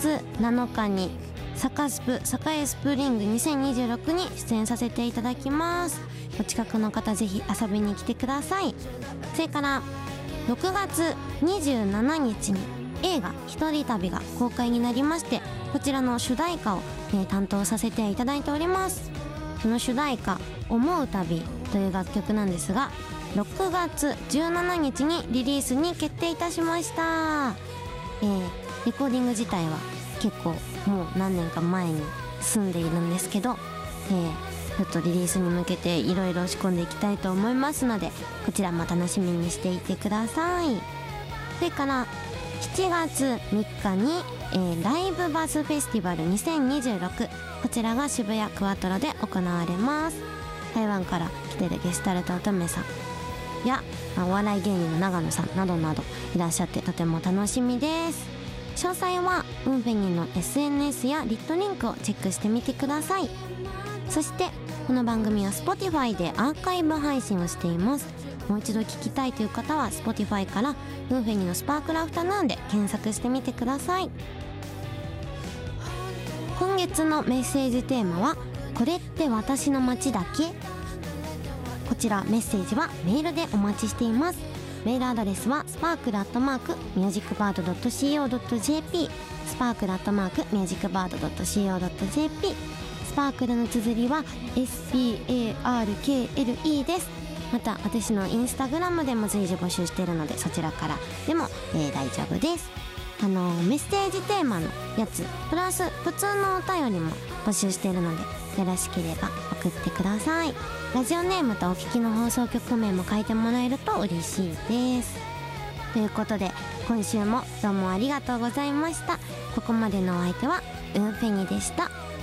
月7日にサカエスプリング2026に出演させていただきます。お近くの方ぜひ遊びに来てください。それから6月27日に映画一人旅が公開になりまして、こちらの主題歌を、担当させていただいております。その主題歌思う旅という楽曲なんですが、6月17日にリリースに決定いたしました。レコーディング自体は結構もう何年か前に済んでいるんですけど、ちょっとリリースに向けていろいろ仕込んでいきたいと思いますので、こちらも楽しみにしていてください。それから7月3日に、ライブバズフェスティバル2026、こちらが渋谷クワトロで行われます。台湾から来てるゲスタルト乙女さんやお笑い芸人の長野さんなどなどいらっしゃって、とても楽しみです。詳細はウンフェニの SNS やリットリンクをチェックしてみてください。そしてこの番組は Spotify でアーカイブ配信をしています。もう一度聞きたいという方は Spotify からウンフェニのスパークルアフタヌーンで検索してみてください。今月のメッセージテーマはこれって私の街だけ。こちらメッセージはメールでお待ちしています。メールアドレスはsparkle@musicbird.co.jp、 sparkle@musicbird.co.jp、 スパークルの綴りは SPARKLE です。また私のインスタグラムでも随時募集しているので、そちらからでも、大丈夫です。メッセージテーマのやつプラス普通のお便りも募集しているので、よろしければ送ってください。ラジオネームとお聞きの放送局名も書いてもらえると嬉しいです。ということで今週もどうもありがとうございました。ここまでのお相手はウンフェニでした。